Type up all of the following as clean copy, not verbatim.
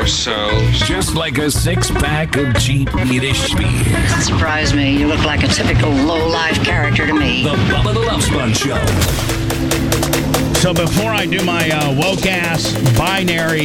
yourselves. Just like a six-pack of cheap Yiddish beer. Don't surprise me. You look like a typical low-life character to me. The Bubba the Love Sponge Show. So before I do my woke-ass binary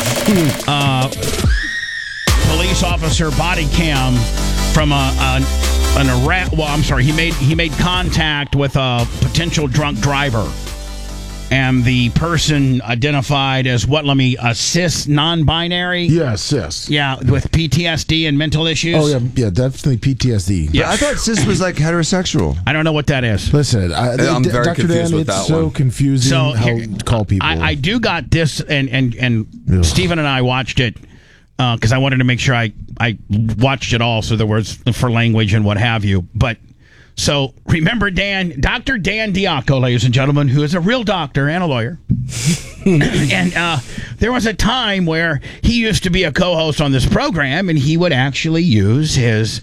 police officer body cam from an arrest, well, I'm sorry, he made contact with a potential drunk driver. And the person identified as a cis non-binary? Yeah, cis. Yeah, with PTSD and mental issues? Oh, yeah, definitely PTSD. Yeah, I thought cis was like heterosexual. I don't know what that is. Listen, I'm very Dr. confused Dan, with that it's so one. confusing how to call people. I do got this, and Stephen and I watched it because I wanted to make sure I watched it all, so there was for language and what have you. But so remember Dr. Dan Diaco, ladies and gentlemen, who is a real doctor and a lawyer. And there was a time where he used to be a co-host on this program, and he would actually use his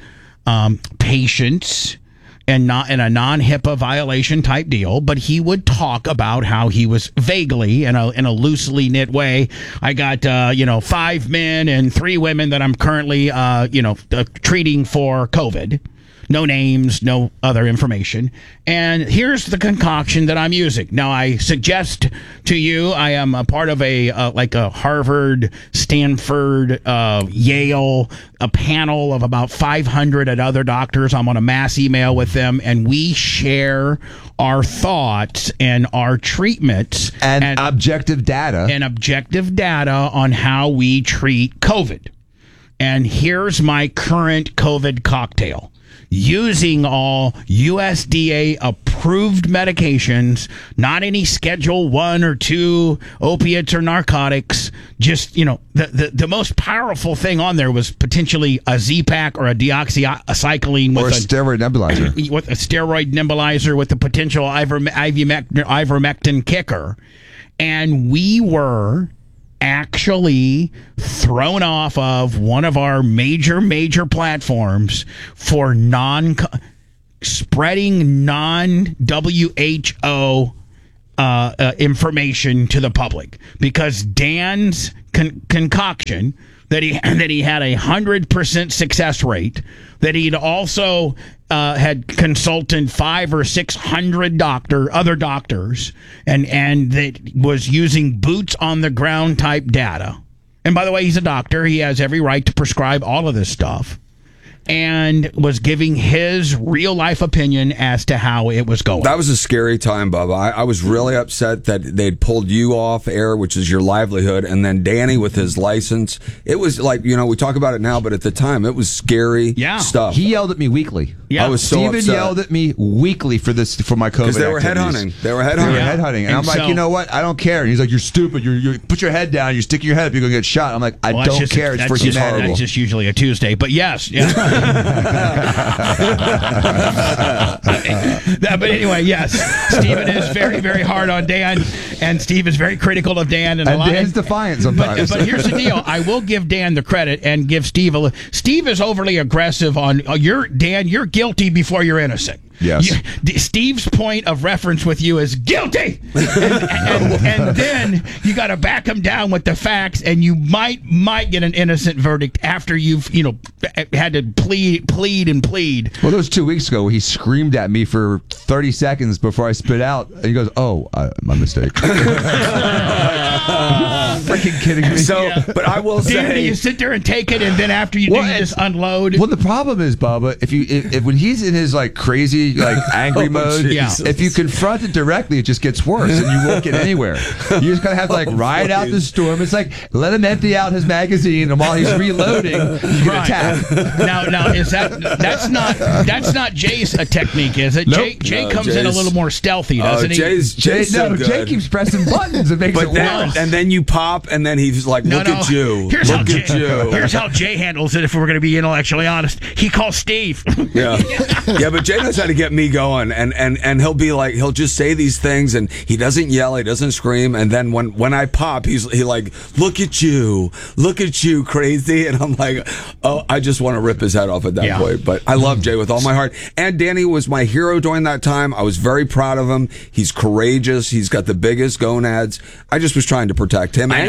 patients and not in a non-HIPAA violation type deal, but he would talk about how he was vaguely in a loosely knit way. I got 5 men and 3 women that I'm currently treating for COVID. No names, no other information. And here's the concoction that I'm using. Now, I suggest to you, I am a part of a Harvard, Stanford, Yale, a panel of about 500 other doctors. I'm on a mass email with them, and we share our thoughts and our treatments. And objective data. And objective data on how we treat COVID. And here's my current COVID cocktail. Using all USDA approved medications, not any Schedule 1 or 2 opiates or narcotics. Just, the most powerful thing on there was potentially a Z-Pak or a deoxycycline or a steroid nebulizer. With a steroid nebulizer with the potential ivermectin kicker. And we were actually thrown off of one of our major platforms for spreading non-WHO information to the public, because Dan's concoction that he had 100% success rate, that he'd also had consulted 500 or 600 other doctors, and that was using boots on the ground type data. And by the way, he's a doctor; he has every right to prescribe all of this stuff. And was giving his real life opinion as to how it was going. That was a scary time, Bubba. I was really upset that they'd pulled you off air, which is your livelihood, and then Danny with his license. It was like, we talk about it now, but at the time, it was scary stuff. He yelled at me weekly. Yeah. I was so Steven upset. yelled at me weekly for my COVID because they were activities. headhunting. They were headhunting. And I'm like, you know what? I don't care. And he's like, you're stupid. You put your head down. You're sticking your head up. You're going to get shot. I'm like, I don't care. It's for humanity. That's just usually a Tuesday. But yes. Yeah. But anyway, yes, Stephen is very, very hard on Dan, and Steve is very critical of Dan. And Dan's defiant sometimes. But here's the deal. I will give Dan the credit and give Steve Steve is overly aggressive on Dan, you're guilty before you're innocent. Yes. Steve's point of reference with you is guilty, and then you got to back him down with the facts, and you might get an innocent verdict after you've had to plead. Well, that was 2 weeks ago. He screamed at me for 30 seconds before I spit out, and he goes, "Oh, my mistake." Freaking kidding me. But I will say, you sit there and take it, and then after you just unload. Well, the problem is, Bubba, if when he's in his crazy angry mode, if you confront it directly, it just gets worse, and you won't get anywhere. You just gotta have to ride out the storm. It's like let him empty out his magazine, and while he's reloading, you can attack. Now is that's not Jay's technique, is it? Nope. Jay comes in a little more stealthy, doesn't he? Jay keeps pressing buttons and makes it worse. And then you pop, and then he's like, "Look at you! Here's Here's how Jay handles it. If we're going to be intellectually honest, he calls Steve. Yeah, but Jay knows how to get me going, and he'll be like, he'll just say these things, and he doesn't yell, he doesn't scream, and then when I pop, he like, look at you, crazy, and I'm like, oh, I just want to rip his head off at that point. But I love Jay with all my heart, and Danny was my hero during that time. I was very proud of him. He's courageous. He's got the biggest gonads. I just was trying to protect him and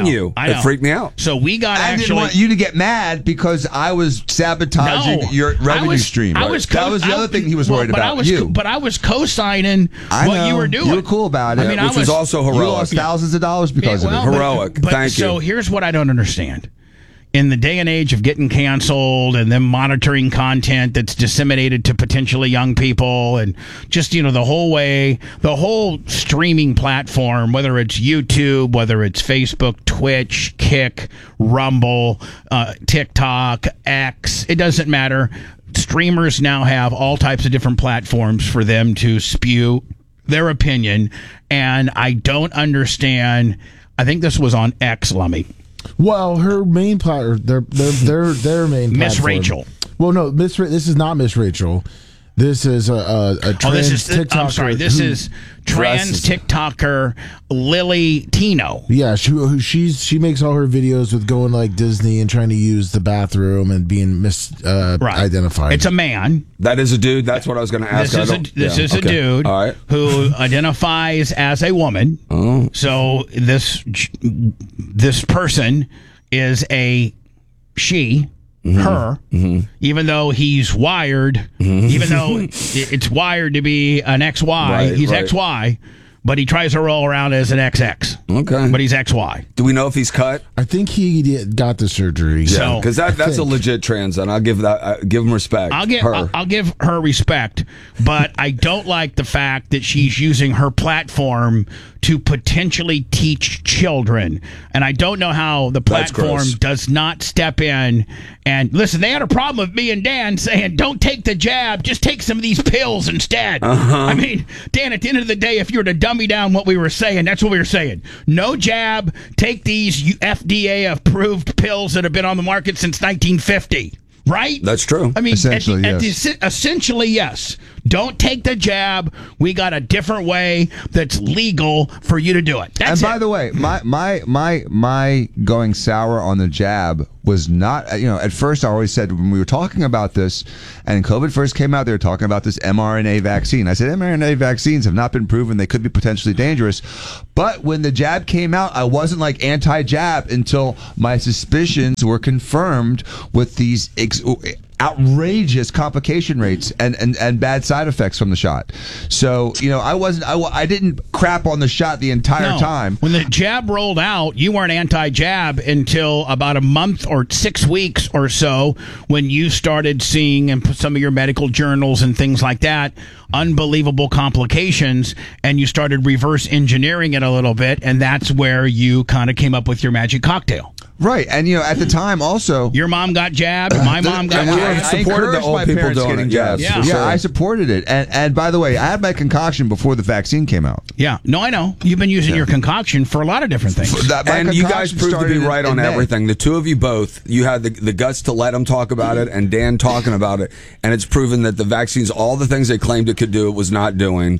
you. I know. It freaked me out. So we got I actually. didn't want you to get mad because I was sabotaging No, your revenue stream. that was the other thing he was worried about. But I was co-signing what you were doing. You were cool about it. I mean, Which was also heroic. You lost thousands of dollars because of it. Heroic. But Thank so you. here's what I don't understand. In the day and age of getting canceled and them monitoring content that's disseminated to potentially young people and just, the whole streaming platform, whether it's YouTube, whether it's Facebook, Twitch, Kick, Rumble, TikTok, X, it doesn't matter. Streamers now have all types of different platforms for them to spew their opinion. And I don't understand. I think this was on X, Lummy. Well, her main platform, their main Miss platform. Rachel. Well, no, this is not Miss Rachel. This is a trans TikToker. I'm sorry. This is trans TikToker Lily Tino. Yeah, she makes all her videos with going to like Disney and trying to use the bathroom and being identified. It's a man. That is a dude. That's what I was going to ask. This is a dude All right. who identifies as a woman. Oh. So this person is a she. Her, even though he's wired, even though it's wired to be an XY, he's XY, but he tries to roll around as an XX. Okay. But he's XY. Do we know if he's cut? I think he got the surgery. So- Because that's a legit trans, and I'll give him respect. I'll give her respect, but I don't like the fact that she's using her platform to potentially teach children. And I don't know how the That's platform gross. does not step in and listen. They had a problem with me and Dan saying, "Don't take the jab, just take some of these pills instead." I mean, Dan, at the end of the day, if you were to dummy down what we were saying, that's what we were saying. No jab, take these FDA approved pills that have been on the market since 1950. Right? That's true. I mean, Essentially, essentially, yes. Don't take the jab. We got a different way that's legal for you to do it. That's By the way, my going sour on the jab was not, at first I always said when we were talking about this and COVID first came out, they were talking about this mRNA vaccine. I said mRNA vaccines have not been proven. They could be potentially dangerous. But when the jab came out, I wasn't like anti-jab until my suspicions were confirmed with these outrageous complication rates and bad side effects from the shot. So, I didn't crap on the shot the entire time. When the jab rolled out, you weren't anti-jab until about a month or 6 weeks or so when you started seeing in some of your medical journals and things like that, unbelievable complications, and you started reverse engineering it a little bit, and that's where you kind of came up with your magic cocktail. Right. And, at the time also... Your mom got jabbed. My mom got we jabbed. supported the encouraged old my people parents doing getting it, yes, jabs. for Yeah, sure. I supported it. And by the way, I had my concoction before the vaccine came out. Yeah. No, I know. You've been using your concoction for a lot of different things. And you guys proved to be right on May. everything. The two of you both, you had the guts to let them talk about it, and Dan talking about it, and it's proven that the vaccines, all the things they claimed it could do, it was not doing.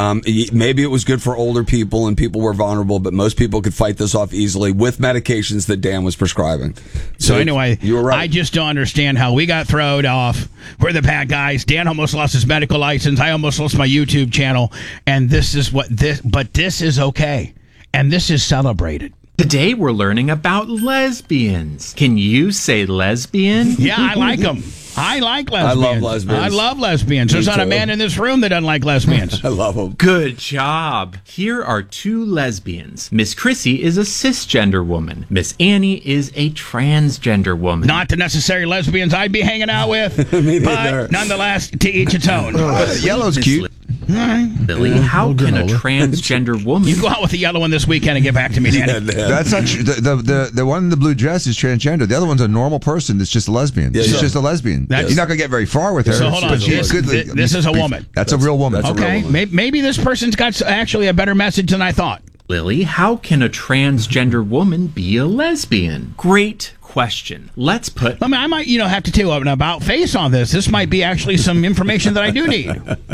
Maybe it was good for older people and people were vulnerable, but most people could fight this off easily with medications that Dan was prescribing. So anyway, you were right. I just don't understand how we got thrown off. We're the bad guys. Dan almost lost his medical license. I almost lost my YouTube channel. And this is but this is okay. And this is celebrated. Today we're learning about lesbians. Can you say lesbian? Yeah, I like them. I like lesbians. love lesbians. I love lesbians. There's not a man in this room that doesn't like lesbians. I love them. Good job. Here are two lesbians. Miss Chrissy is a cisgender woman. Miss Annie is a transgender woman. Not the necessary lesbians I'd be hanging out with. Me neither. But nonetheless, to each its own. Yellow's cute. Lily, how can a transgender woman... You go out with the yellow one this weekend and get back to me, Danny. That's not true. The one in the blue dress is transgender. The other one's a normal person that's just a lesbian. She's just a lesbian. You're not going to get very far with her. So hold on. but she's This is a woman. That's a real woman. Okay, maybe this person's got actually a better message than I thought. Lily, how can a transgender woman be a lesbian? Great question. Let's put... I mean, I might, have to do an about face on this. This might be actually some information that I do need.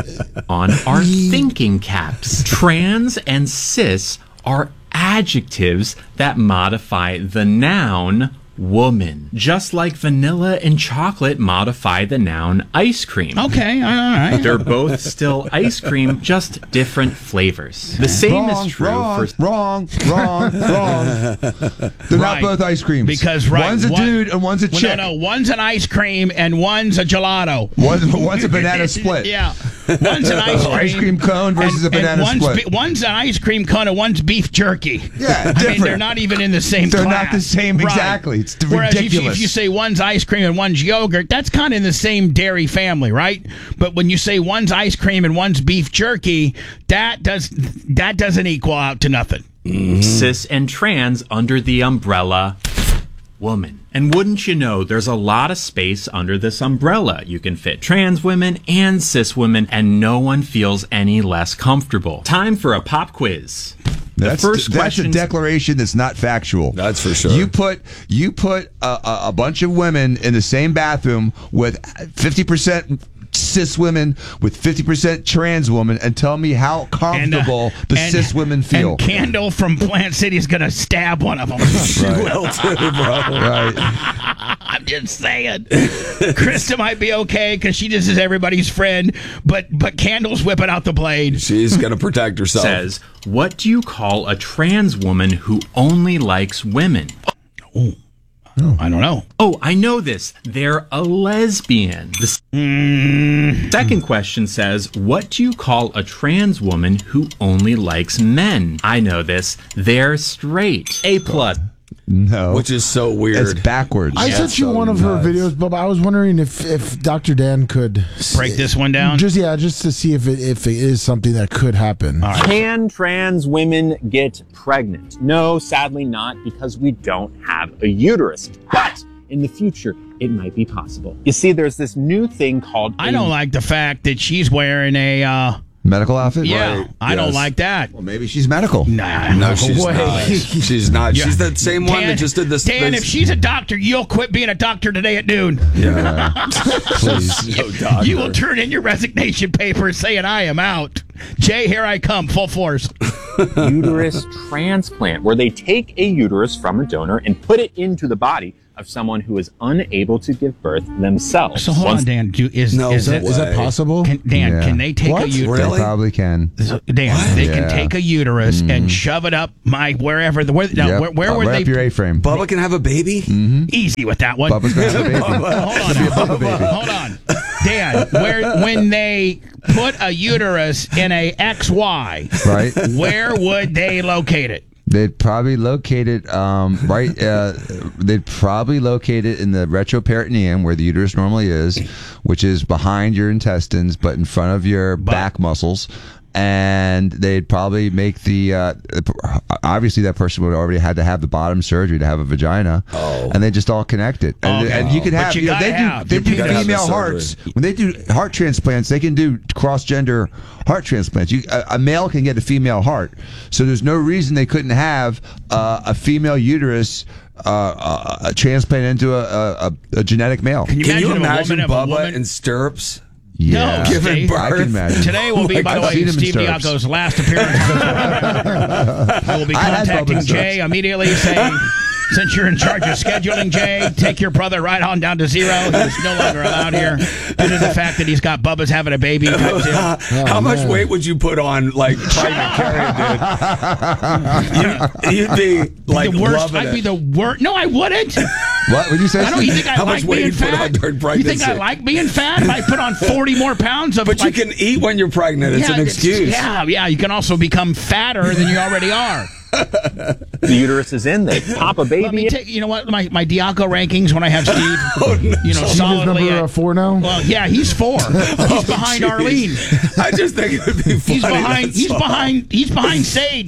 on our thinking caps. Trans and cis are adjectives that modify the noun woman. Just like vanilla and chocolate modify the noun ice cream. Okay, all right. They're both still ice cream, just different flavors. The same is true for... Wrong. They're not both ice creams. Because, one's a dude and one's a chick. No, one's an ice cream and one's a gelato. One's a banana split. Yeah. One's an ice cream cone versus a banana split. One's an ice cream cone and one's beef jerky. Yeah, I mean, they're not even in the same class. They're not the same, exactly. It's ridiculous. Whereas if you say one's ice cream and one's yogurt, that's kind of in the same dairy family, right? But when you say one's ice cream and one's beef jerky, that doesn't equal out to nothing. Cis and trans under the umbrella woman. And wouldn't you know, there's a lot of space under this umbrella. You can fit trans women and cis women, and no one feels any less comfortable. Time for a pop quiz. That's a declaration that's not factual. That's for sure. You put a bunch of women in the same bathroom with 50% cis women with 50% trans women and tell me how comfortable the cis women feel. And Candle from Plant City is going to stab one of them. She will too, bro. Right. I'm just saying. Krista might be okay because she just is everybody's friend, but Candle's whipping out the blade. She's going to protect herself. Says, what do you call a trans woman who only likes women? I don't know. Oh, I know this. They're a lesbian. The second question says, what do you call a trans woman who only likes men? I know this. They're straight. A+. No. Which is so weird. It's backwards. I sent you one of her videos, but I was wondering if Dr. Dan could break this one down. Just to see if it is something that could happen. Right. Can trans women get pregnant? No, sadly not, because we don't have a uterus. But in the future, it might be possible. You see, there's this new thing called... I don't like the fact that she's wearing a... medical outfit? Yeah, right. I don't like that. Well, maybe she's medical. No, she's not. She's not. She's the same one that just did this. Dan, if she's a doctor, you'll quit being a doctor today at noon. Yeah. Please. You will turn in your resignation papers saying, I am out. Jay, here I come, full force. Uterus transplant, where they take a uterus from a donor and put it into the body of someone who is unable to give birth themselves. So hold on, Dan. Is that possible? Can they take a uterus? Really? They probably can. Dan, they can take a uterus and shove it up wherever. Where would they? Up your A-frame. Bubba can have a baby? Mm-hmm. Easy with that one. Bubba's gonna have a baby. Hold on. Dan, when they put a uterus in a XY, right? Where would they locate it? They'd probably locate it they'd probably locate it in the retroperitoneum where the uterus normally is, which is behind your intestines but in front of your back muscles. And they'd probably make obviously that person would already had to have the bottom surgery to have a vagina. Oh. And they just all connect it. And you could have, they do female hearts. When they do heart transplants, they can do cross-gender heart transplants. A male can get a female heart. So there's no reason they couldn't have a female uterus transplant into a genetic male. Can you imagine Bubba in stirrups? Yeah. No, giving birth. I can imagine. Today will be, by the way, Steve Diaco's last appearance. I will be contacting Jay immediately saying, since you're in charge of scheduling, Jay, take your brother right on down to zero. He's no longer allowed here due to the fact that he's got Bubba's having a baby. How much weight would you put on, like, pregnant Carrie, dude? You'd be, like, the worst. loving I'd be the worst. No, I wouldn't. What would you say? You think I like being fat? You think I like being fat? If I put on 40 more pounds of... But you can eat when you're pregnant. It's an excuse. Yeah. You can also become fatter than you already are. The uterus is in. They pop a baby. Let me take, you know what? My Diaco rankings when I have Steve. Solidly. Steve is number 4 now. Well, yeah, he's 4. He's behind Arlene. I just think it would be funny. He's behind Sage.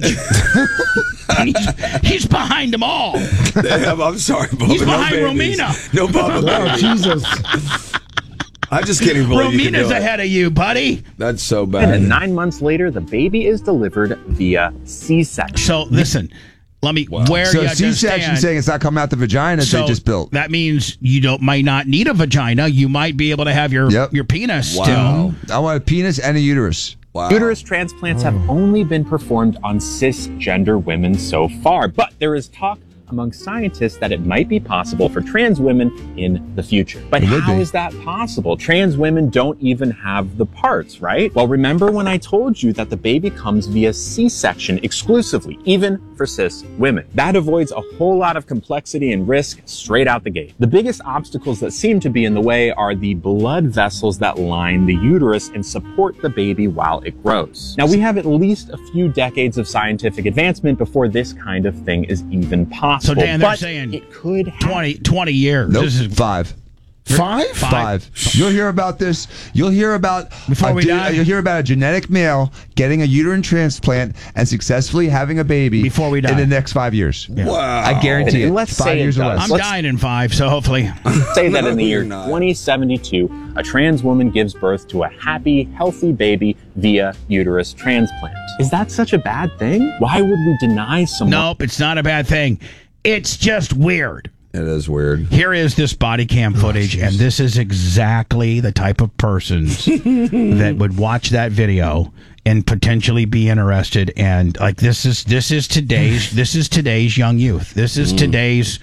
He's behind them all. I'm sorry, Bubba. He's behind Romina. No Bubba. Oh, Jesus. I just can't even believe you can do Romina's ahead of you, buddy. That's so bad. And then 9 months later, the baby is delivered via C-section. So listen, let me So C-section saying it's not coming out the vagina they just built. That means you might not need a vagina. You might be able to have your penis still. I want a penis and a uterus. Wow. Uterus transplants have only been performed on cisgender women so far, but there is talk among scientists that it might be possible for trans women in the future. But how is that possible? Trans women don't even have the parts, right? Well, remember when I told you that the baby comes via C-section exclusively, even for cis women. That avoids a whole lot of complexity and risk straight out the gate. The biggest obstacles that seem to be in the way are the blood vessels that line the uterus and support the baby while it grows. Now, we have at least a few decades of scientific advancement before this kind of thing is even possible. So, Dan, they're saying it could happen. 20 years. Nope, this is 5. 5? You'll hear about this. You'll hear about before we die. You'll hear about a genetic male getting a uterine transplant and successfully having a baby before we die in the next 5 years. Yeah. Wow. I guarantee it. Let's 5 years or less. I'm dying in 5, so hopefully. Say that in the year 2072, a trans woman gives birth to a happy, healthy baby via uterus transplant. Is that such a bad thing? Why would we deny someone? Nope, it's not a bad thing. It's just weird. It is weird. Here is this body cam footage, and this is exactly the type of persons that would watch that video and potentially be interested. And like this is today's young youth. This is today's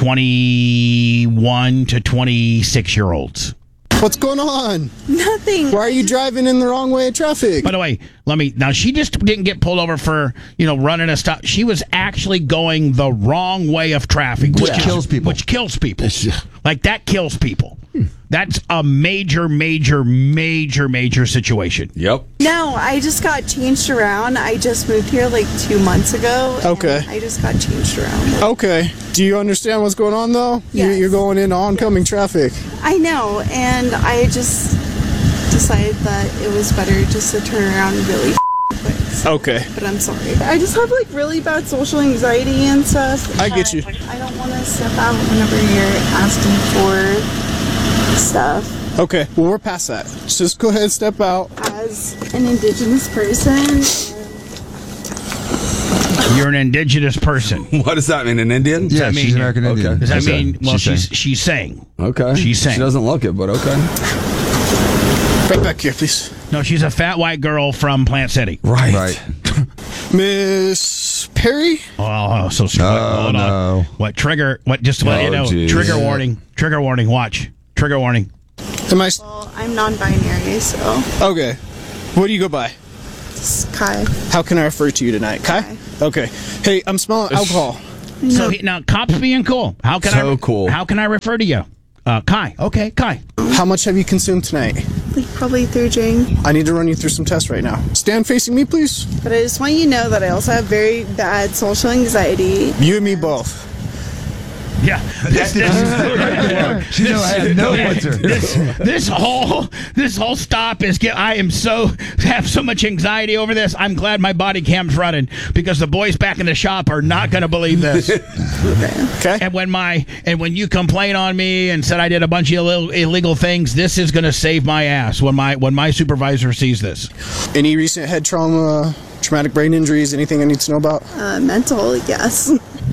21 to 26-year-olds. What's going on? Nothing. Why are you driving in the wrong way of traffic? By the way, now she just didn't get pulled over for, running a stop. She was actually going the wrong way of traffic. Which kills people. Which kills people. Like, that kills people. That's a major, major, major, major situation. Yep. No, I just got changed around. I just moved here like 2 months ago. Okay. I just got changed around. Okay. Do you understand what's going on, though? Yes. You're going into oncoming traffic. I know, and I just decided that it was better just to turn around really quick. Okay. But I'm sorry. I just have like really bad social anxiety and stuff. I get you. I don't want to step out whenever you're asking for stuff. Okay, well, we're past that. Just go ahead and step out. As an indigenous person. You're an indigenous person. What does that mean? An Indian? Yeah, she's American Indian. Does that mean? Well, she's saying. Okay. She's saying. She doesn't look it, but okay. Right back here, please. No, she's a fat white girl from Plant City. Right. Miss Perry? Oh, so hold on. No. What trigger? What? Just to let you know. Geez. Trigger warning. Trigger warning. Watch. Trigger warning. Well, I'm non-binary, so. Okay. What do you go by? It's Kai. How can I refer to you tonight? Kai? Okay. Hey, I'm smelling alcohol. So now, cops being cool. How can cool. How can I refer to you? Kai. Okay, Kai. How much have you consumed tonight? Like probably 3 drink. I need to run you through some tests right now. Stand facing me, please. But I just want you to know that I also have very bad social anxiety. You and me both. Yeah, She know I have no answer. This whole stop is. I have so much anxiety over this. I'm glad my body cam's running because the boys back in the shop are not going to believe this. Okay. And when you complain on me and said I did a bunch of illegal things, this is going to save my ass when my supervisor sees this. Any recent head trauma, traumatic brain injuries, anything I need to know about? Mental, yes.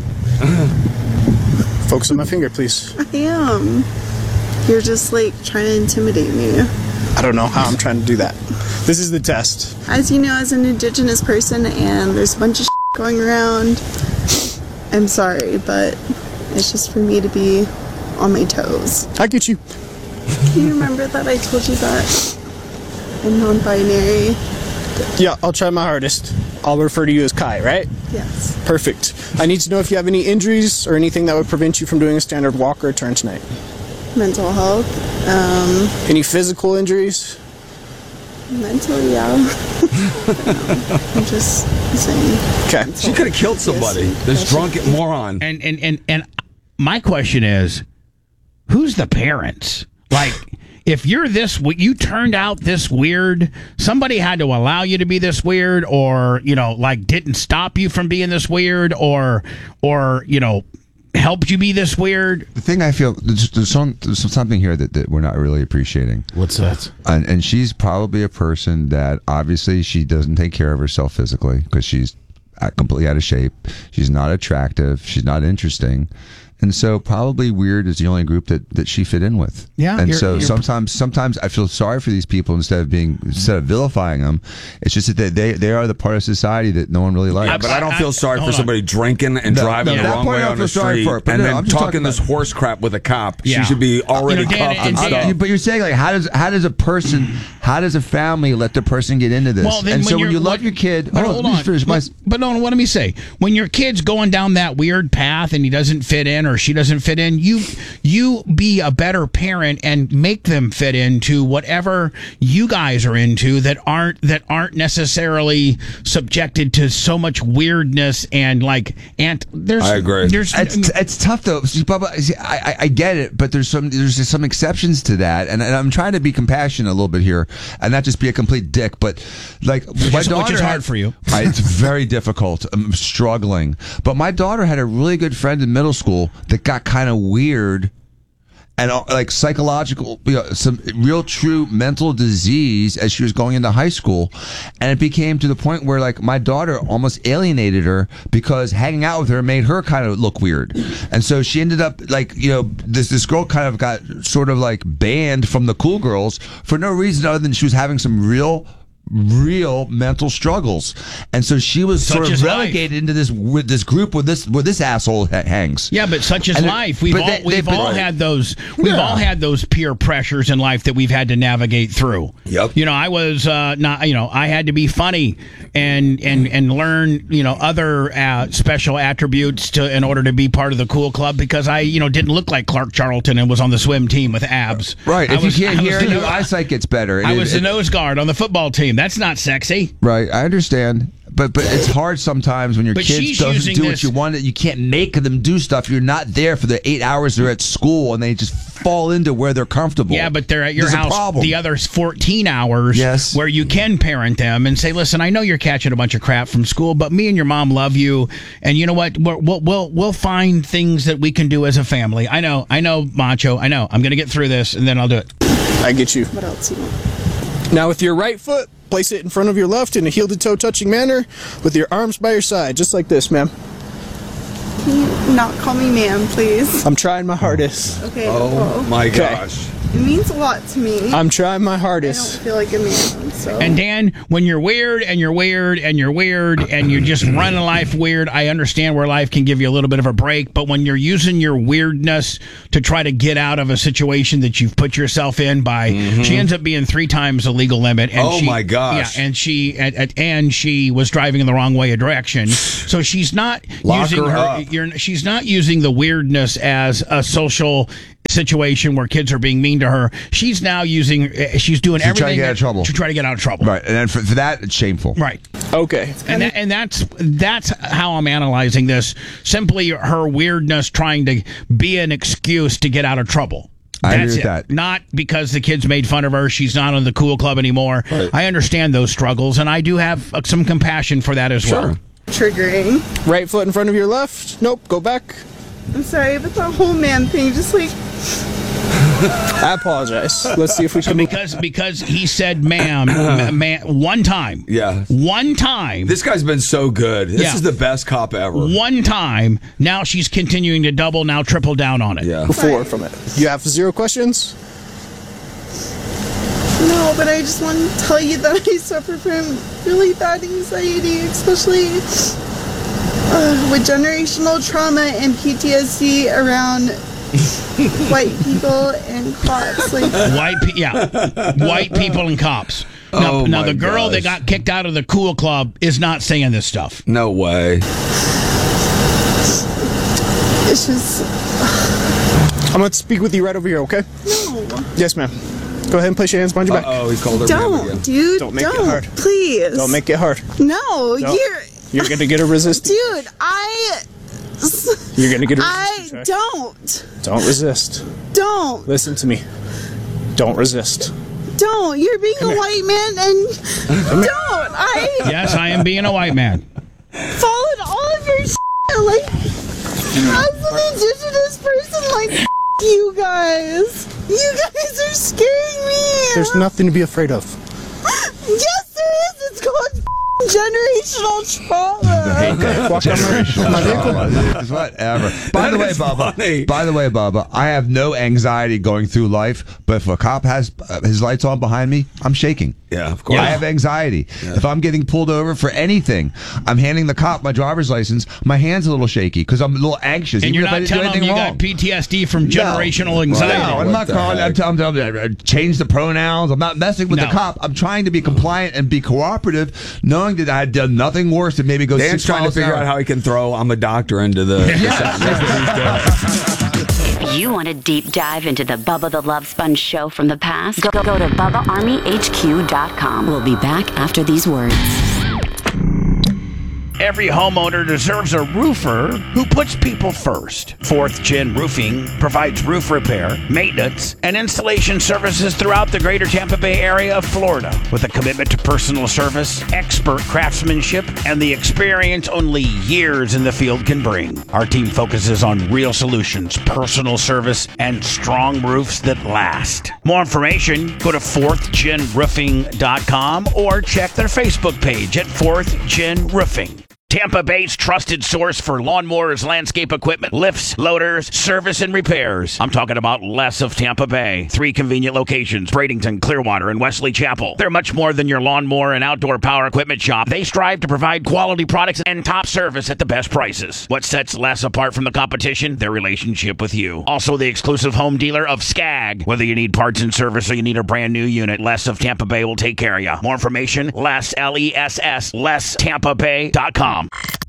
Focus on my finger, please. I am. You're just like trying to intimidate me. I don't know how I'm trying to do that. This is the test. As you know, as an indigenous person, and there's a bunch of going around, I'm sorry, but it's just for me to be on my toes. I get you. Can you remember that I told you that I'm non-binary? Yeah, I'll try my hardest. I'll refer to you as Kai, right? Yes. Perfect. I need to know if you have any injuries or anything that would prevent you from doing a standard walk or turn tonight. Mental health. Any physical injuries? Mental, yeah. I'm just saying. Okay. She could have killed somebody. This drunk moron. And my question is, who's the parents? Like, if you're you turned out this weird, somebody had to allow you to be this weird, or didn't stop you from being this weird, or helped you be this weird. The thing I feel there's something here that we're not really appreciating. What's that? And she's probably a person that obviously she doesn't take care of herself physically because she's completely out of shape. She's not attractive. She's not interesting. And so probably weird is the only group that she fit in with. Yeah. And so sometimes I feel sorry for these people instead of vilifying them. It's just that they are the part of society that no one really likes. But I don't feel sorry for somebody drinking and driving the wrong way on the street and then talking this horse crap with a cop. Yeah. She should be already cuffed and stuff. But you're saying, like, how does a family let the person get into this? Well, then and so when you love what- your kid, But hold on. But no, let me say, when your kid's going down that weird path and he doesn't fit in or she doesn't fit in, you be a better parent and make them fit into whatever you guys are into that aren't necessarily subjected to so much weirdness and like I agree. It's tough though. See, Bubba, I get it, but there's some exceptions to that, and I'm trying to be compassionate a little bit here and not just be a complete dick. But like my daughter, which is hard for you. It's very difficult. I'm struggling. But my daughter had a really good friend in middle school that got kind of weird and like psychological, some real true mental disease as she was going into high school. And it became to the point where like my daughter almost alienated her because hanging out with her made her kind of look weird. And so she ended up like, this girl kind of got sort of like banned from the cool girls for no reason other than she was having some real mental struggles, and so she was sort of relegated into this group where this asshole hangs. Yeah, but such is life. We've all had those peer pressures in life that we've had to navigate through. Yep. I was I had to be funny and learn other special attributes in order to be part of the cool club because I didn't look like Clark Charlton and was on the swim team with abs. Right. If you can't hear, your eyesight gets better. I was the nose guard on the football team. That's not sexy. Right, I understand. But it's hard sometimes when your kids doesn't do what you want. You can't make them do stuff. You're not there for the 8 hours they're at school, and they just fall into where they're comfortable. Yeah, but they're at your house the other 14 hours where you can parent them and say, listen, I know you're catching a bunch of crap from school, but me and your mom love you, and you know what? We'll find things that we can do as a family. I know, Macho. I know. I'm going to get through this, and then I'll do it. I get you. What else you want? Now with your right foot, place it in front of your left in a heel-to-toe touching manner with your arms by your side, just like this, ma'am. Can you not call me ma'am, please? I'm trying my hardest. Okay. Oh my gosh. It means a lot to me. I'm trying my I hardest. don't feel like a man, so. And Dan, when you're weird and you're weird and you're weird and you just run a life weird, I understand where life can give you a little bit of a break. But when you're using your weirdness to try to get out of a situation that you've put yourself in by, she ends up being 3 times the legal limit. And my gosh! Yeah, and she was driving in the wrong way of direction. So she's not she's not using the weirdness as a social situation where kids are being mean to her. She's now doing everything to try to get out of trouble. Right, and then for that, it's shameful. Right. Okay. And that's how I'm analyzing this. Simply her weirdness trying to be an excuse to get out of trouble. I agree with that. Not because the kids made fun of her. She's not on the cool club anymore. Right. I understand those struggles, and I do have some compassion for that as well. Triggering. Right foot in front of your left. Nope, go back. I'm sorry, but the whole man thing just like... I apologize. Let's see if we can... Because he said ma'am one time. Yeah. One time. This guy's been so good. This is the best cop ever. One time. Now she's continuing to double, now triple down on it. Yeah. Before from it. You have 0 questions? No, but I just want to tell you that I suffer from really bad anxiety, especially with generational trauma and PTSD around white people and cops. Like white people and cops. Now the girl that got kicked out of the cool club is not saying this stuff. No way. It's just... I'm going to speak with you right over here, okay? No. Yes, ma'am. Go ahead and place your hands behind your back. Oh, he called her Don't, again. dude. Don't make it hard. Please. Don't make it hard. No, you're going to get a resistance. Dude, You're going to get a resistance. I don't. Don't resist. Don't. Listen to me. Don't resist. Don't. You're being a white man and don't. Yes, I am being a white man. Followed all of your shit. Like, as an indigenous person, like, you guys. You guys are scaring me. There's nothing to be afraid of. Yes, there is. It's called Generational trauma. Whatever. By the way, Bubba, I have no anxiety going through life, but if a cop has his lights on behind me, I'm shaking. Yeah, of course. I have anxiety. Yeah. If I'm getting pulled over for anything, I'm handing the cop my driver's license, my hand's a little shaky because I'm a little anxious. And you're not telling him you got PTSD from generational anxiety. No, I'm not calling. I'm telling them to change the pronouns. I'm not messing with the cop. I'm trying to be compliant and be cooperative, knowing that I had done nothing worse than maybe go Dan's 6 trying to miles figure an hour. out how he can throw "I'm a doctor" into the If you want a deep dive into the Bubba the Love Sponge show from the past, go to BubbaArmyHQ.com. We'll be back after these words. Every homeowner deserves a roofer who puts people first. 4th Gen Roofing provides roof repair, maintenance, and installation services throughout the greater Tampa Bay area of Florida with a commitment to personal service, expert craftsmanship, and the experience only years in the field can bring. Our team focuses on real solutions, personal service, and strong roofs that last. More information, go to 4thGenRoofing.com or check their Facebook page at 4th Gen Roofing. Tampa Bay's trusted source for lawnmowers, landscape equipment, lifts, loaders, service, and repairs. I'm talking about Les of Tampa Bay. 3 convenient locations, Bradenton, Clearwater, and Wesley Chapel. They're much more than your lawnmower and outdoor power equipment shop. They strive to provide quality products and top service at the best prices. What sets Les apart from the competition? Their relationship with you. Also the exclusive home dealer of Skag. Whether you need parts and service or you need a brand new unit, Les of Tampa Bay will take care of you. More information, Les, LESS, LessTampaBay.com.